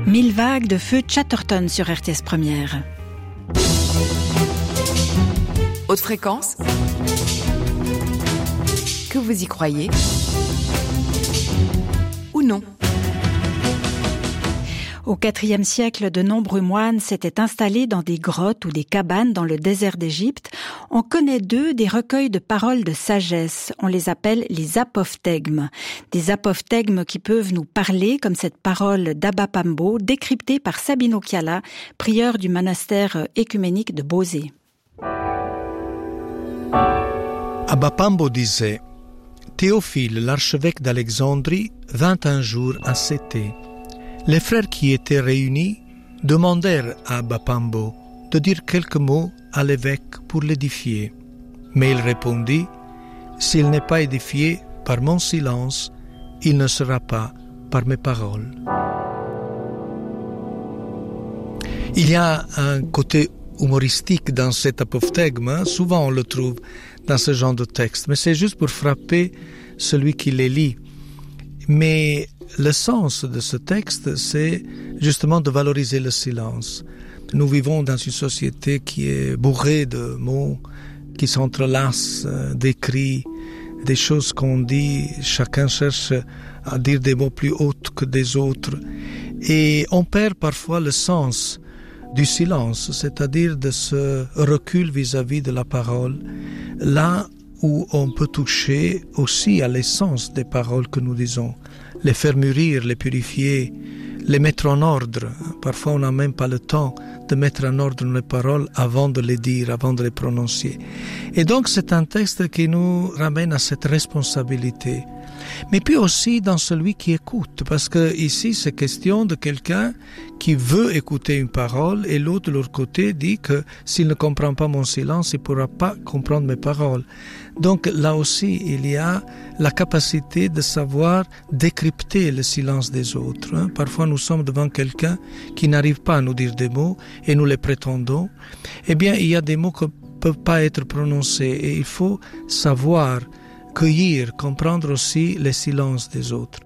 1000 vagues de feu Chatterton sur RTS Première. Haute fréquence. Que vous y croyez ou non. Au IVe siècle, de nombreux moines s'étaient installés dans des grottes ou des cabanes dans le désert d'Égypte. On connaît d'eux des recueils de paroles de sagesse. On les appelle les apophthegmes. Des apophthegmes qui peuvent nous parler, comme cette parole d'Abba Pambo, décryptée par Sabino Chiala, prieur du monastère écuménique de Beauzé. Abba Pambo disait: Théophile, l'archevêque d'Alexandrie, vint un jour à Céthée. Les frères qui étaient réunis demandèrent à Abba Pambo de dire quelques mots à l'évêque pour l'édifier. Mais il répondit: s'il n'est pas édifié par mon silence, il ne sera pas par mes paroles. Il y a un côté humoristique dans cet apophthegme, souvent on le trouve dans ce genre de texte, mais c'est juste pour frapper celui qui les lit. Mais le sens de ce texte, c'est justement de valoriser le silence. Nous vivons dans une société qui est bourrée de mots qui s'entrelacent, des cris, des choses qu'on dit. Chacun cherche à dire des mots plus hauts que des autres. Et on perd parfois le sens du silence, c'est-à-dire de ce recul vis-à-vis de la parole, là où on peut toucher aussi à l'essence des paroles que nous disons, les faire mûrir, les purifier, les mettre en ordre. Parfois, on n'a même pas le temps de mettre en ordre nos paroles avant de les dire, avant de les prononcer. Et donc, c'est un texte qui nous ramène à cette responsabilité. Mais puis aussi dans celui qui écoute, parce que ici, c'est question de quelqu'un qui veut écouter une parole et l'autre de l'autre côté dit que s'il ne comprend pas mon silence, il ne pourra pas comprendre mes paroles. Donc là aussi, il y a la capacité de savoir décrypter le silence des autres. Parfois, nous sommes devant quelqu'un qui n'arrive pas à nous dire des mots et nous les prétendons. Eh bien, il y a des mots qui ne peuvent pas être prononcés et il faut savoir cueillir, comprendre aussi les silences des autres.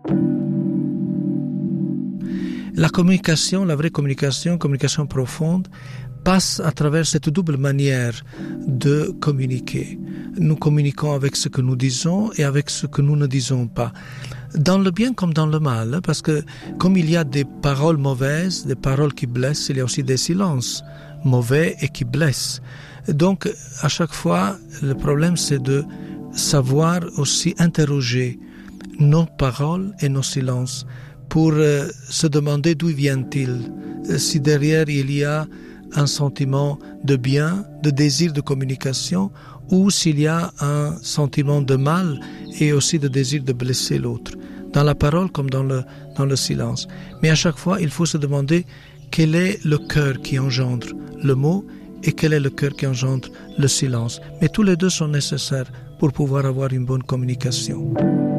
La communication, la vraie communication profonde, passe à travers cette double manière de communiquer. Nous communiquons avec ce que nous disons et avec ce que nous ne disons pas. Dans le bien comme dans le mal, parce que comme il y a des paroles mauvaises, des paroles qui blessent, il y a aussi des silences mauvais et qui blessent. Donc, à chaque fois, le problème, c'est de savoir aussi interroger nos paroles et nos silences pour se demander d'où viennent-ils. Si derrière il y a un sentiment de bien, de désir de communication, ou s'il y a un sentiment de mal et aussi de désir de blesser l'autre, dans la parole comme dans le silence. Mais à chaque fois, il faut se demander quel est le cœur qui engendre le mot et quel est le cœur qui engendre le silence. Mais tous les deux sont nécessaires pour pouvoir avoir une bonne communication.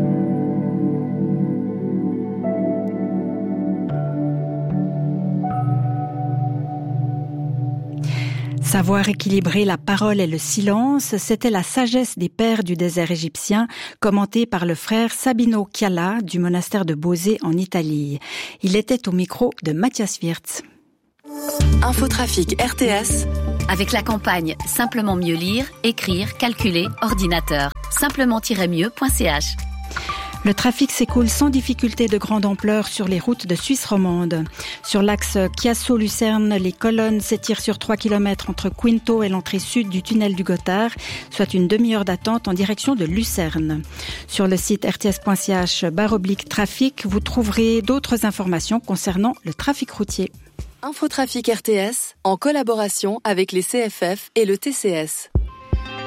Savoir équilibrer la parole et le silence, c'était la sagesse des pères du désert égyptien, commentée par le frère Sabino Chiala du monastère de Beauzé en Italie. Il était au micro de Mathias Wirtz. Infotrafic RTS. Avec la campagne Simplement mieux lire, écrire, calculer, ordinateur. Simplement-mieux.ch. Le trafic s'écoule sans difficulté de grande ampleur sur les routes de Suisse romande. Sur l'axe Chiasso-Lucerne, les colonnes s'étirent sur 3 km entre Quinto et l'entrée sud du tunnel du Gothard, soit une demi-heure d'attente en direction de Lucerne. Sur le site rts.ch/trafic, vous trouverez d'autres informations concernant le trafic routier. Infotrafic RTS, en collaboration avec les CFF et le TCS.